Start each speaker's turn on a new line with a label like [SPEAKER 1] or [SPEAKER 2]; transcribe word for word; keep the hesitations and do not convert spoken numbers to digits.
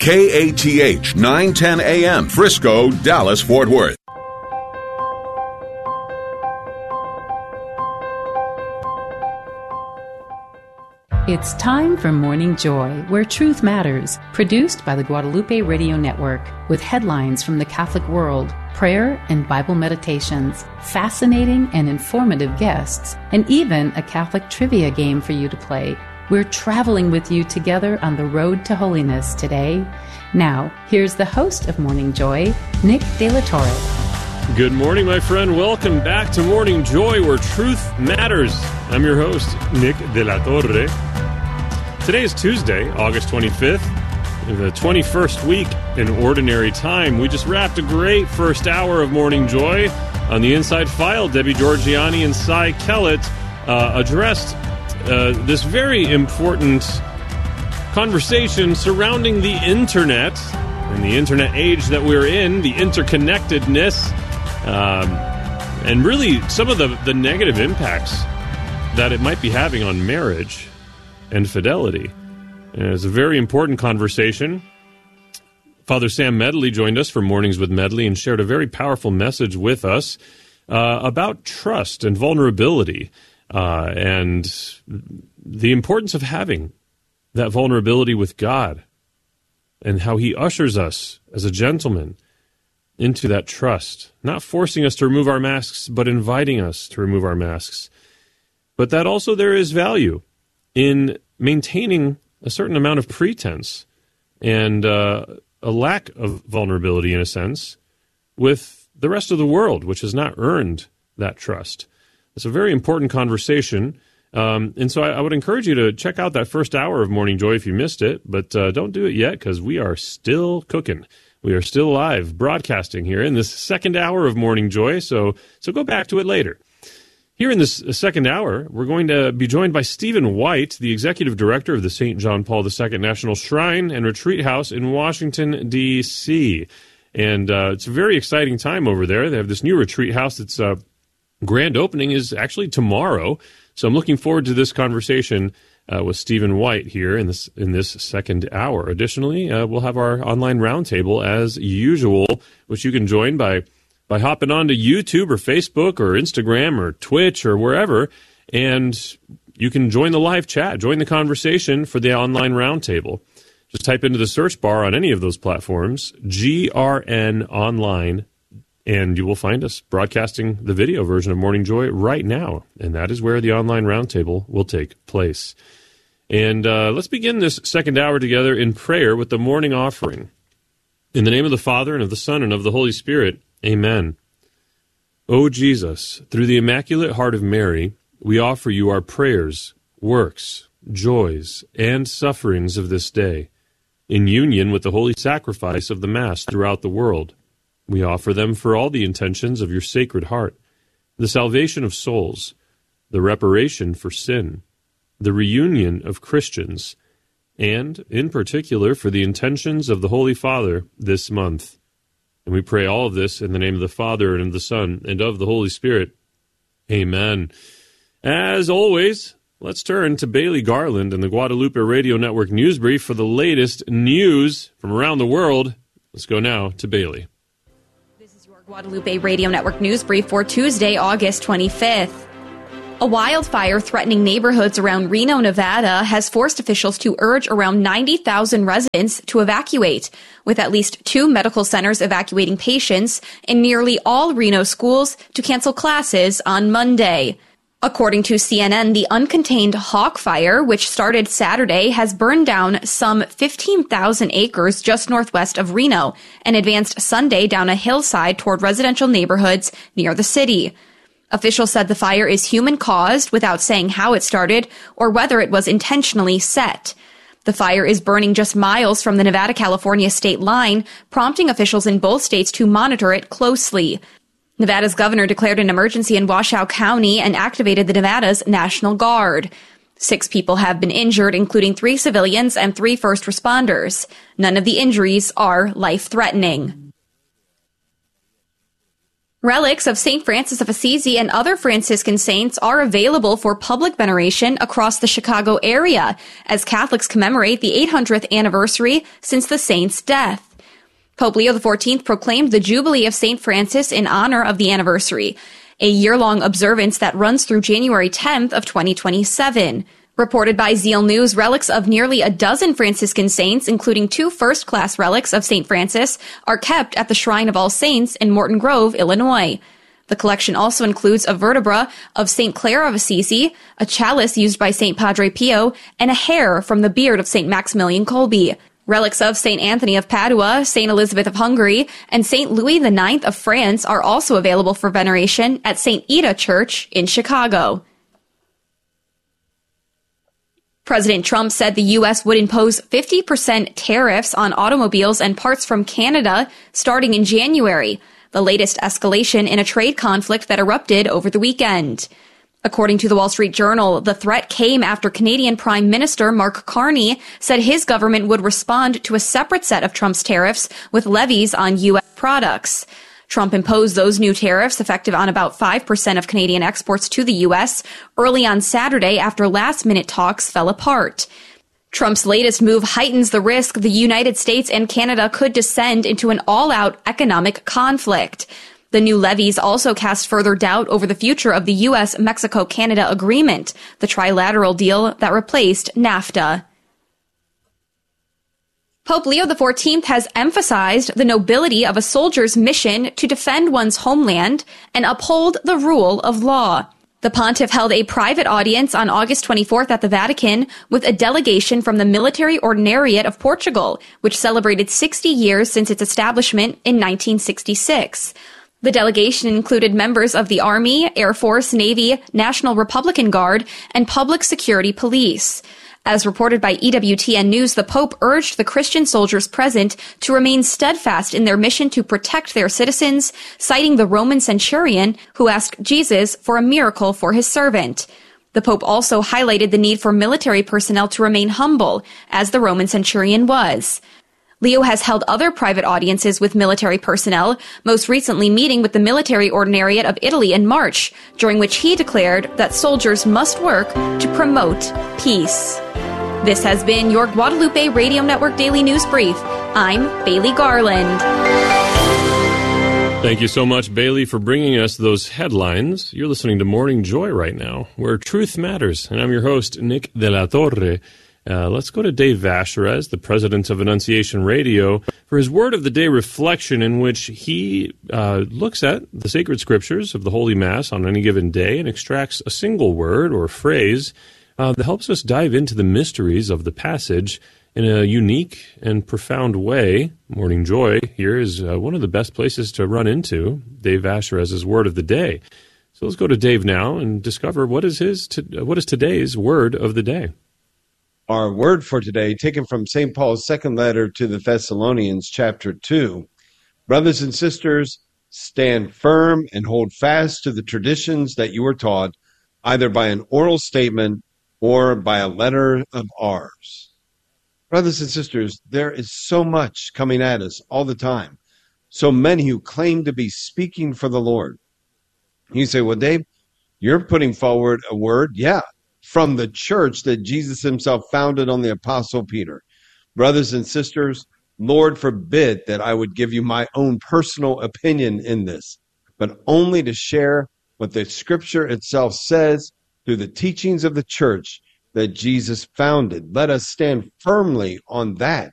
[SPEAKER 1] K A T H nine ten A M, Frisco, Dallas, Fort Worth.
[SPEAKER 2] It's time for Morning Joy, where truth matters, produced by the Guadalupe Radio Network, with headlines from the Catholic world, prayer and Bible meditations, fascinating and informative guests, and even a Catholic trivia game for you to play. We're traveling with you together on the road to holiness today. Now, here's the host of Morning Joy, Nick De La Torre.
[SPEAKER 3] Good morning, my friend. Welcome back to Morning Joy, where truth matters. I'm your host, Nick De La Torre. Today is Tuesday, August twenty-fifth, the twenty-first week in Ordinary Time. We just wrapped a great first hour of Morning Joy. On the Inside File, Debbie Georgiani and Cy Kellett uh, addressed uh, this very important conversation surrounding the Internet and the Internet age that we're in, the interconnectedness, um, and really some of the, the negative impacts that it might be having on marriage and fidelity. And it's a very important conversation. Father Sam Medley joined us for Mornings with Medley and shared a very powerful message with us uh, about trust and vulnerability uh, and the importance of having that vulnerability with God and how he ushers us as a gentleman into that trust, not forcing us to remove our masks, but inviting us to remove our masks. But that also there is value in maintaining a certain amount of pretense and uh, a lack of vulnerability, in a sense, with the rest of the world, which has not earned that trust. It's a very important conversation, um, and so I, I would encourage you to check out that first hour of Morning Joy if you missed it, but uh, don't do it yet, because we are still cooking. We are still live, broadcasting here in this second hour of Morning Joy, so so go back to it later. Here in this second hour, we're going to be joined by Stephen White, the Executive Director of the Saint John Paul the Second National Shrine and Retreat House in Washington, D C And uh, it's a very exciting time over there. They have this new retreat house that's uh, grand opening is actually tomorrow. So I'm looking forward to this conversation uh, with Stephen White here in this in this second hour. Additionally, uh, we'll have our online roundtable as usual, which you can join by by hopping onto YouTube or Facebook or Instagram or Twitch or wherever, and you can join the live chat, join the conversation for the online roundtable. Just type into the search bar on any of those platforms, G R N Online, and you will find us broadcasting the video version of Morning Joy right now, and that is where the online roundtable will take place. And uh, let's begin this second hour together in prayer with the morning offering. In the name of the Father, and of the Son, and of the Holy Spirit, Amen. O Jesus, through the Immaculate Heart of Mary, we offer you our prayers, works, joys, and sufferings of this day, in union with the holy sacrifice of the Mass throughout the world. We offer them for all the intentions of your Sacred Heart, the salvation of souls, the reparation for sin, the reunion of Christians, and, in particular, for the intentions of the Holy Father this month. And we pray all of this in the name of the Father, and of the Son, and of the Holy Spirit. Amen. As always, let's turn to Bailey Garland and the Guadalupe Radio Network News Brief for the latest news from around the world. Let's go now to Bailey.
[SPEAKER 4] This is your Guadalupe Radio Network News Brief for Tuesday, August twenty-fifth. A wildfire threatening neighborhoods around Reno, Nevada, has forced officials to urge around ninety thousand residents to evacuate, with at least two medical centers evacuating patients and nearly all Reno schools to cancel classes on Monday. According to C N N, the uncontained Hawk Fire, which started Saturday, has burned down some fifteen thousand acres just northwest of Reno and advanced Sunday down a hillside toward residential neighborhoods near the city. Officials said the fire is human-caused without saying how it started or whether it was intentionally set. The fire is burning just miles from the Nevada-California state line, prompting officials in both states to monitor it closely. Nevada's governor declared an emergency in Washoe County and activated the Nevada's National Guard. Six people have been injured, including three civilians and three first responders. None of the injuries are life-threatening. Relics of Saint Francis of Assisi and other Franciscan saints are available for public veneration across the Chicago area as Catholics commemorate the eight hundredth anniversary since the saint's death. Pope Leo the fourteenth proclaimed the Jubilee of Saint Francis in honor of the anniversary, a year-long observance that runs through January tenth of twenty twenty-seven. Reported by Zeal News, relics of nearly a dozen Franciscan saints, including two first-class relics of Saint Francis, are kept at the Shrine of All Saints in Morton Grove, Illinois. The collection also includes a vertebra of Saint Clare of Assisi, a chalice used by Saint Padre Pio, and a hair from the beard of Saint Maximilian Kolbe. Relics of Saint Anthony of Padua, Saint Elizabeth of Hungary, and Saint Louis the ninth of France are also available for veneration at Saint Ida Church in Chicago. President Trump said the U S would impose fifty percent tariffs on automobiles and parts from Canada starting in January, the latest escalation in a trade conflict that erupted over the weekend. According to the Wall Street Journal, the threat came after Canadian Prime Minister Mark Carney said his government would respond to a separate set of Trump's tariffs with levies on U S products. Trump imposed those new tariffs effective on about five percent of Canadian exports to the U S early on Saturday after last-minute talks fell apart. Trump's latest move heightens the risk the United States and Canada could descend into an all-out economic conflict. The new levies also cast further doubt over the future of the U S Mexico Canada agreement, the trilateral deal that replaced NAFTA. Pope Leo the fourteenth has emphasized the nobility of a soldier's mission to defend one's homeland and uphold the rule of law. The pontiff held a private audience on August twenty-fourth at the Vatican with a delegation from the Military Ordinariate of Portugal, which celebrated sixty years since its establishment in nineteen sixty-six. The delegation included members of the Army, Air Force, Navy, National Republican Guard, and Public Security Police. As reported by E W T N News, the Pope urged the Christian soldiers present to remain steadfast in their mission to protect their citizens, citing the Roman centurion who asked Jesus for a miracle for his servant. The Pope also highlighted the need for military personnel to remain humble, as the Roman centurion was. Leo has held other private audiences with military personnel, most recently meeting with the Military Ordinariate of Italy in March, during which he declared that soldiers must work to promote peace. This has been your Guadalupe Radio Network Daily News Brief. I'm Bailey Garland.
[SPEAKER 3] Thank you so much, Bailey, for bringing us those headlines. You're listening to Morning Joy right now, where truth matters. And I'm your host, Nick De La Torre. Uh, let's go to Dave Vacherez, the president of Annunciation Radio, for his Word of the Day reflection, in which he uh, looks at the sacred scriptures of the Holy Mass on any given day and extracts a single word or phrase uh, that helps us dive into the mysteries of the passage in a unique and profound way. Morning Joy here is uh, one of the best places to run into Dave Vacherez's Word of the Day. So let's go to Dave now and discover what is his to, what is today's Word of the Day.
[SPEAKER 5] Our word for today, taken from Saint Paul's second letter to the Thessalonians, chapter two. Brothers and sisters, stand firm and hold fast to the traditions that you were taught, either by an oral statement or by a letter of ours. Brothers and sisters, there is so much coming at us all the time. So many who claim to be speaking for the Lord. You say, well, Dave, you're putting forward a word. Yeah. From the church that Jesus himself founded on the Apostle Peter. Brothers and sisters, Lord forbid that I would give you my own personal opinion in this, but only to share what the scripture itself says through the teachings of the church that Jesus founded. Let us stand firmly on that